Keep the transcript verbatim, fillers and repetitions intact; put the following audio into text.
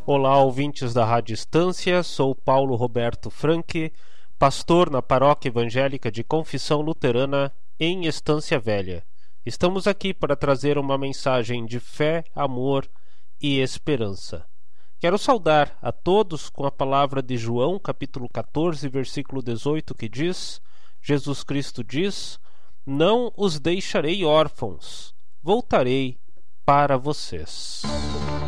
Olá, ouvintes da Rádio Estância, sou Paulo Roberto Franque, pastor na Paróquia Evangélica de Confissão Luterana em Estância Velha. Estamos aqui para trazer uma mensagem de fé, amor e esperança. Quero saudar a todos com a palavra de João, capítulo quatorze, versículo dezoito, que diz: Jesus Cristo diz: não os deixarei órfãos, voltarei para vocês.